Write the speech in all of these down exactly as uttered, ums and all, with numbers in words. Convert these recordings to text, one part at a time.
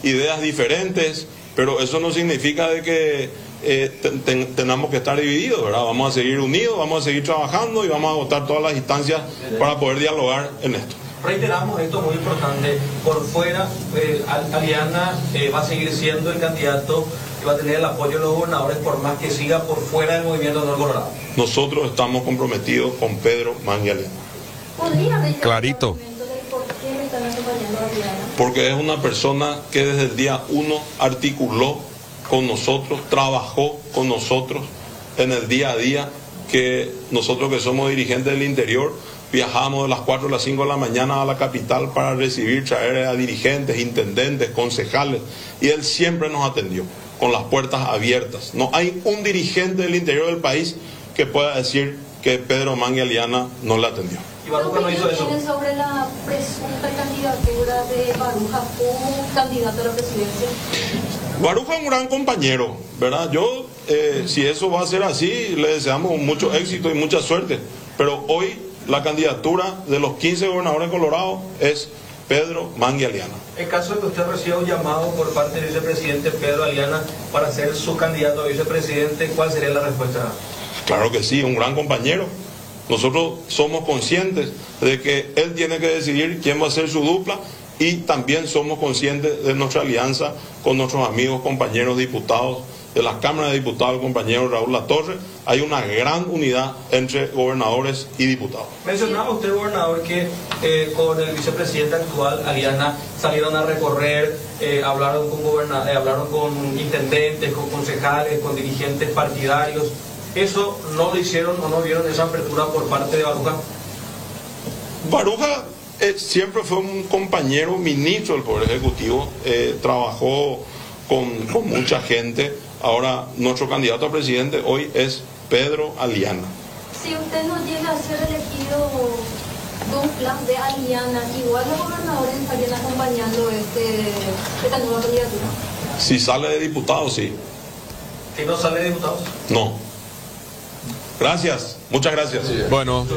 ideas diferentes, pero eso no significa de que eh, ten, ten, tengamos que estar divididos, ¿verdad? Vamos a seguir unidos, vamos a seguir trabajando y vamos a agotar todas las instancias para poder dialogar en esto. Reiteramos esto muy importante, por fuera eh, Aliana eh, va a seguir siendo el candidato que va a tener el apoyo de los gobernadores por más que siga por fuera del movimiento Honor Colorado. Nosotros estamos comprometidos con Pedro Mangui Aliana. Clarito. Porque es una persona que desde el día uno articuló con nosotros, trabajó con nosotros en el día a día, que nosotros que somos dirigentes del interior, viajamos de las cuatro a las cinco de la mañana a la capital para recibir, traer a dirigentes, intendentes, concejales, y él siempre nos atendió con las puertas abiertas. No hay un dirigente del interior del país que pueda decir que Pedro Mangui Aliana no le atendió. ¿Y Baruja no hizo eso? Sobre la presunta candidatura de Baruja como candidato a la presidencia. Baruja es un gran compañero, ¿verdad? Yo, eh, si eso va a ser así, le deseamos mucho éxito y mucha suerte. Pero hoy la candidatura de los quince gobernadores colorados es Pedro Mangui Aliana. En caso de que usted reciba un llamado por parte del vicepresidente Pedro Aliana para ser su candidato a vicepresidente, ¿cuál sería la respuesta? Claro que sí, un gran compañero. Nosotros somos conscientes de que él tiene que decidir quién va a ser su dupla, y también somos conscientes de nuestra alianza con nuestros amigos, compañeros diputados de la Cámara de Diputados, el compañero Raúl Latorre. Hay una gran unidad entre gobernadores y diputados. Mencionaba usted, gobernador, que eh, con el vicepresidente actual, Aliana, salieron a recorrer, eh, hablaron con goberna- eh, hablaron con intendentes, con concejales, con dirigentes partidarios. ¿Eso no lo hicieron o no vieron esa apertura por parte de Baruja? Baruja eh, siempre fue un compañero ministro del Poder Ejecutivo, eh, trabajó con, con mucha gente. Ahora nuestro candidato a presidente hoy es Pedro Aliana. Si usted no llega a ser elegido dupla de Aliana, igual los gobernadores estarían acompañando este, esta nueva candidatura. Si sale de diputado, sí. ¿Que no sale de diputados? No. Gracias, muchas gracias. Bueno,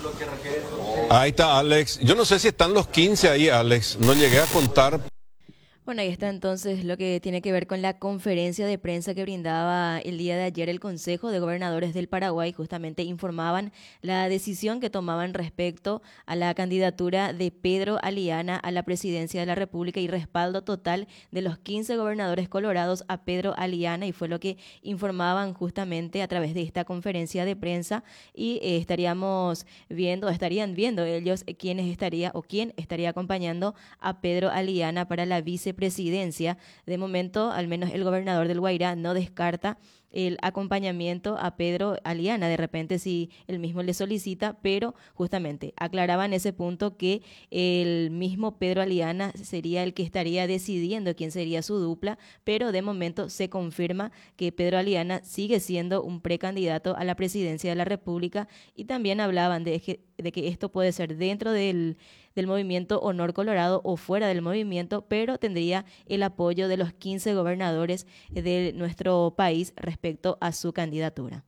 ahí está Alex. Yo no sé si están los quince ahí, Alex. No llegué a contar. Bueno, ahí está entonces lo que tiene que ver con la conferencia de prensa que brindaba el día de ayer el Consejo de Gobernadores del Paraguay. Justamente informaban la decisión que tomaban respecto a la candidatura de Pedro Aliana a la presidencia de la República y respaldo total de los quince gobernadores colorados a Pedro Aliana, y fue lo que informaban justamente a través de esta conferencia de prensa. Y eh, estaríamos viendo, estarían viendo ellos eh, quiénes estaría o quién estaría acompañando a Pedro Aliana para la vicepresidencia. Presidencia. De momento, al menos el gobernador del Guairá no descarta el acompañamiento a Pedro Aliana, de repente si él mismo le solicita, pero justamente aclaraban ese punto que el mismo Pedro Aliana sería el que estaría decidiendo quién sería su dupla, pero de momento se confirma que Pedro Aliana sigue siendo un precandidato a la presidencia de la República, y también hablaban de que, de que esto puede ser dentro del del movimiento Honor Colorado o fuera del movimiento, pero tendría el apoyo de los quince gobernadores de nuestro país respecto a su candidatura.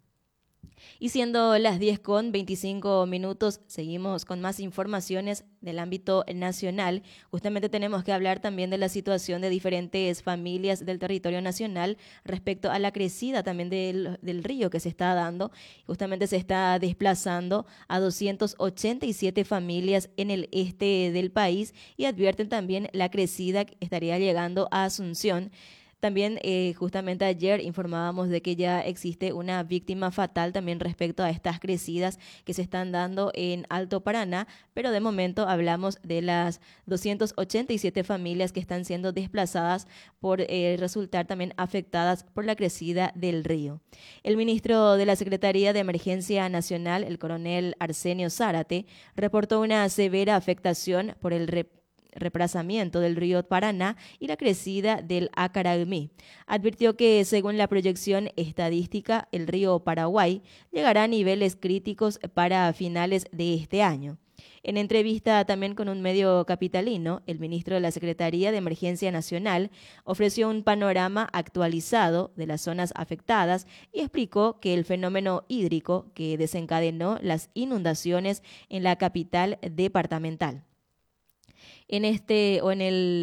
Y siendo las diez con veinticinco minutos, seguimos con más informaciones del ámbito nacional. Justamente tenemos que hablar también de la situación de diferentes familias del territorio nacional respecto a la crecida también del, del río que se está dando. Justamente se está desplazando a doscientas ochenta y siete familias en el este del país, y advierten también la crecida que estaría llegando a Asunción. También eh, justamente ayer informábamos de que ya existe una víctima fatal también respecto a estas crecidas que se están dando en Alto Paraná, pero de momento hablamos de las doscientas ochenta y siete familias que están siendo desplazadas por eh, resultar también afectadas por la crecida del río. El ministro de la Secretaría de Emergencia Nacional, el coronel Arsenio Zárate, reportó una severa afectación por el rep represamiento del río Paraná y la crecida del Acaragmí. Advirtió que, según la proyección estadística, el río Paraguay llegará a niveles críticos para finales de este año. En entrevista también con un medio capitalino, el ministro de la Secretaría de Emergencia Nacional ofreció un panorama actualizado de las zonas afectadas y explicó que el fenómeno hídrico que desencadenó las inundaciones en la capital departamental En este o en el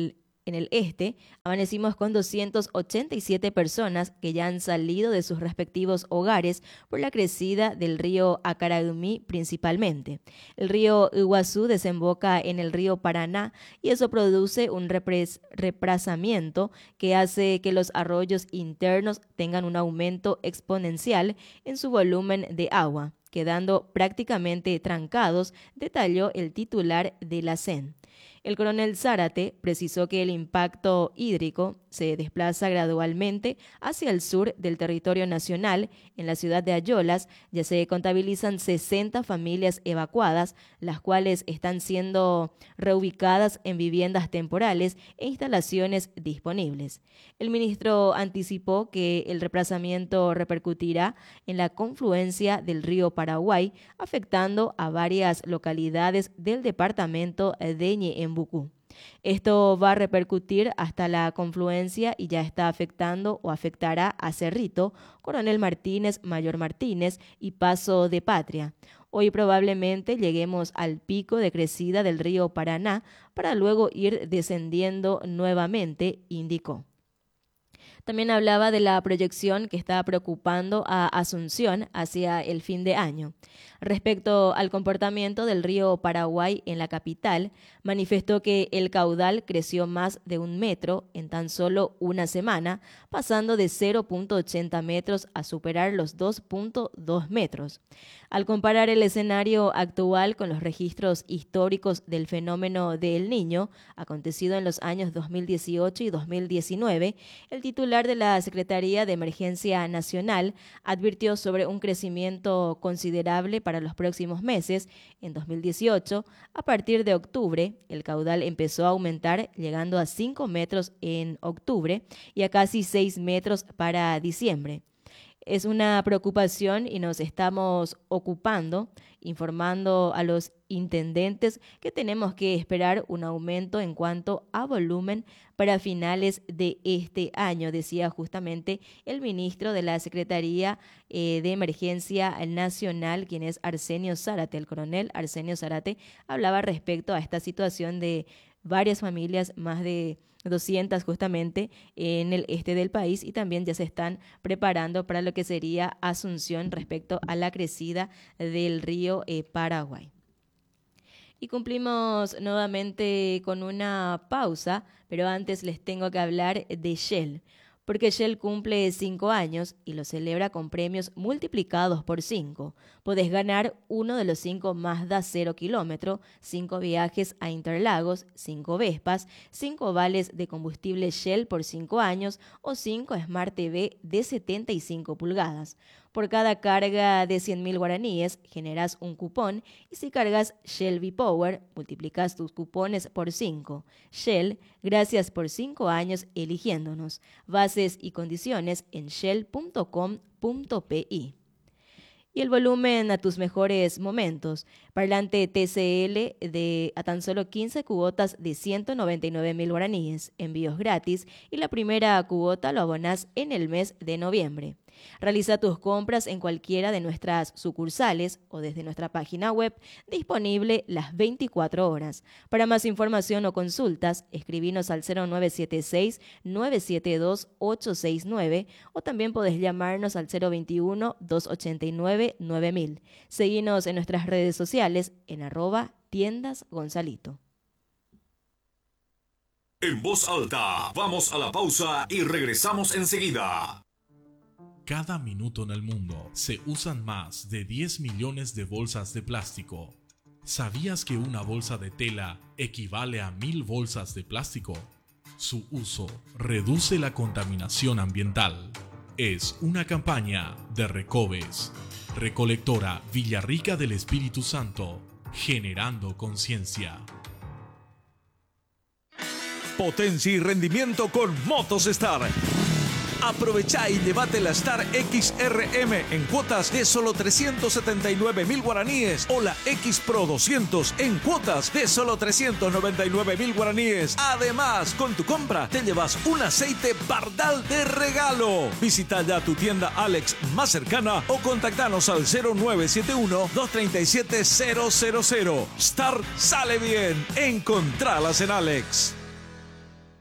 En el este, amanecimos con doscientas ochenta y siete personas que ya han salido de sus respectivos hogares por la crecida del río Acaragumí principalmente. El río Iguazú desemboca en el río Paraná y eso produce un repres- represamiento que hace que los arroyos internos tengan un aumento exponencial en su volumen de agua, quedando prácticamente trancados, detalló el titular de la C E N. El coronel Zárate precisó que el impacto hídrico se desplaza gradualmente hacia el sur del territorio nacional. En la ciudad de Ayolas ya se contabilizan sesenta familias evacuadas, las cuales están siendo reubicadas en viviendas temporales e instalaciones disponibles. El ministro anticipó que el represamiento repercutirá en la confluencia del río Paraguay, afectando a varias localidades del departamento de Ñeembucú. Esto va a repercutir hasta la confluencia y ya está afectando o afectará a Cerrito, Coronel Martínez, Mayor Martínez y Paso de Patria. Hoy probablemente lleguemos al pico de crecida del río Paraná para luego ir descendiendo nuevamente, indicó. También hablaba de la proyección que está preocupando a Asunción hacia el fin de año. Respecto al comportamiento del río Paraguay en la capital, manifestó que el caudal creció más de un metro en tan solo una semana, pasando de cero punto ochenta metros a superar los dos punto dos metros. Al comparar el escenario actual con los registros históricos del fenómeno de El Niño, acontecido en los años dos mil dieciocho y dos mil diecinueve, el titular de la Secretaría de Emergencia Nacional advirtió sobre un crecimiento considerable para los próximos meses. En dos mil dieciocho, a partir de octubre, el caudal empezó a aumentar, llegando a cinco metros en octubre y a casi seis metros para diciembre. Es una preocupación y nos estamos ocupando, informando a los intendentes que tenemos que esperar un aumento en cuanto a volumen para finales de este año, decía justamente el ministro de la Secretaría eh, de Emergencia Nacional, quien es Arsenio Zárate. El coronel Arsenio Zárate hablaba respecto a esta situación de varias familias, más de doscientas justamente en el este del país, y también ya se están preparando para lo que sería Asunción respecto a la crecida del río eh, Paraguay. Y cumplimos nuevamente con una pausa, pero antes les tengo que hablar de Shell, porque Shell cumple cinco años y lo celebra con premios multiplicados por cinco. Podés ganar uno de los cinco Mazda cero kilómetro, cinco viajes a Interlagos, cinco Vespas, cinco vales de combustible Shell por cinco años o cinco Smart T V de setenta y cinco pulgadas. Por cada carga de cien mil guaraníes generas un cupón y si cargas Shell V-Power multiplicas tus cupones por cinco. Shell, gracias por cinco años eligiéndonos. Bases y condiciones en shell punto com punto pi. Y el volumen a tus mejores momentos. Parlante T C L de a tan solo quince cuotas de ciento noventa y nueve mil guaraníes, envíos gratis y la primera cuota lo abonás en el mes de noviembre. Realiza tus compras en cualquiera de nuestras sucursales o desde nuestra página web, disponible las veinticuatro horas. Para más información o consultas, escribinos al cero nueve siete seis, nueve siete dos, ocho seis nueve o también podés llamarnos al cero veintiuno, doscientos ochenta y nueve, nueve mil. Seguinos en nuestras redes sociales en arroba tiendas Gonzalito. En voz alta, vamos a la pausa y regresamos enseguida. Cada minuto en el mundo se usan más de diez millones de bolsas de plástico. ¿Sabías que una bolsa de tela equivale a mil bolsas de plástico? Su uso reduce la contaminación ambiental. Es una campaña de Recoves, Recolectora Villarrica del Espíritu Santo, generando conciencia. Potencia y rendimiento con Motos Star. Aprovecha y llévate la Star X R M en cuotas de solo trescientos setenta y nueve mil guaraníes o la X Pro doscientos en cuotas de solo trescientos noventa y nueve mil guaraníes. Además, con tu compra te llevas un aceite Bardal de regalo. Visita ya tu tienda Alex más cercana o contactanos al cero nueve siete uno, dos tres siete, cero cero cero. Star sale bien. Encontralas en Alex.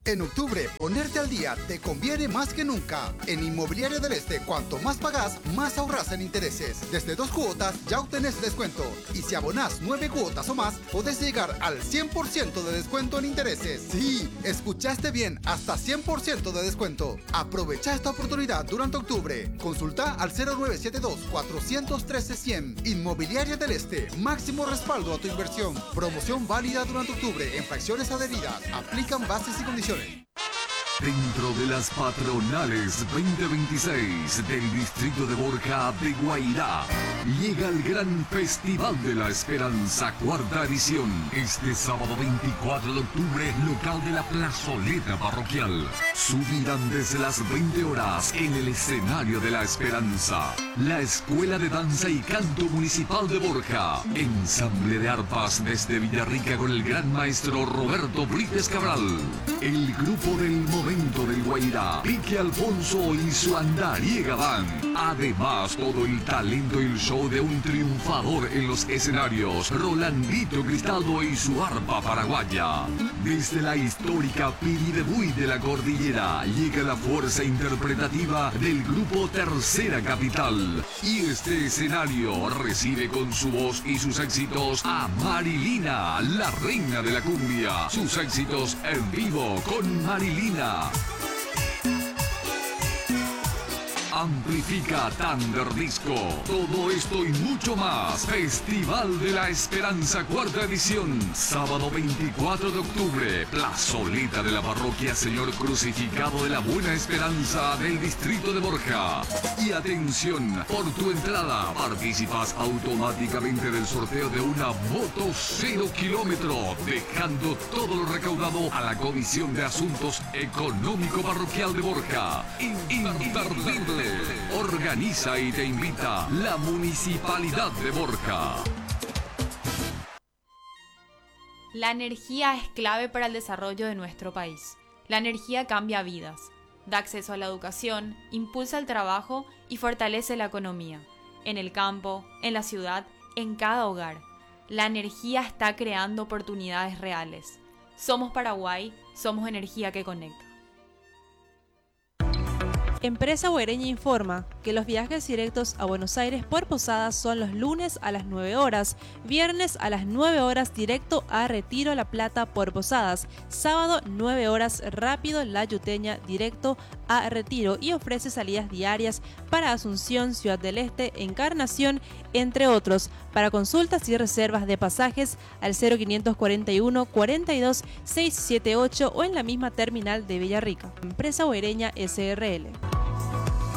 En octubre, ponerte al día te conviene más que nunca. En Inmobiliaria del Este, cuanto más pagás, más ahorras en intereses. Desde dos cuotas ya obtenés descuento. Y si abonás nueve cuotas o más, podés llegar al cien por ciento de descuento en intereses. Sí, escuchaste bien, hasta cien por ciento de descuento. Aprovecha esta oportunidad durante octubre. Consulta al cero nueve siete dos, cuatro uno tres, cien. Inmobiliaria del Este, máximo respaldo a tu inversión. Promoción válida durante octubre en fracciones adheridas. Aplican bases y condiciones. Dentro de las patronales veinte veintiséis del distrito de Borja de Guairá, llega el gran Festival de la Esperanza, cuarta edición. Este sábado veinticuatro de octubre, local de la plazoleta parroquial. Subirán desde las veinte horas en el escenario de la Esperanza la Escuela de Danza y Canto Municipal de Borja. Ensamble de arpas desde Villarrica con el gran maestro Roberto Brites Cabral. El grupo del momento del Guairá, Pique Alfonso y su Andariega Band. Además, todo el talento y el show de un triunfador en los escenarios, Rolandito Cristaldo y su arpa paraguaya. Desde la histórica Piribebuy de la Cordillera llega la fuerza interpretativa del grupo Tercera Capital. Y este escenario recibe con su voz y sus éxitos a Marilina, la reina de la cumbia. Sus éxitos en vivo con Marilina. Amplifica Thunder Disco. Todo esto y mucho más. Festival de la Esperanza, cuarta edición. Sábado veinticuatro de octubre. Plazoleta de la parroquia Señor Crucificado de la Buena Esperanza del distrito de Borja. Y atención, por tu entrada participas automáticamente del sorteo de una moto cero kilómetro, dejando todo lo recaudado a la Comisión de Asuntos Económico Parroquial de Borja. Imperdible. Organiza y te invita la Municipalidad de Borja. La energía es clave para el desarrollo de nuestro país. La energía cambia vidas, da acceso a la educación, impulsa el trabajo y fortalece la economía. En el campo, en la ciudad, en cada hogar. La energía está creando oportunidades reales. Somos Paraguay, somos energía que conecta. Empresa Guaireña informa que los viajes directos a Buenos Aires por Posadas son los lunes a las nueve horas, viernes a las nueve horas directo a Retiro La Plata por Posadas, sábado nueve horas rápido La Yuteña directo a Retiro y ofrece salidas diarias para Asunción, Ciudad del Este, Encarnación, entre otros. Para consultas y reservas de pasajes al cero quinientos cuarenta y uno, cuarenta y dos, seiscientos setenta y ocho o en la misma terminal de Villarrica. Empresa Guaireña S R L.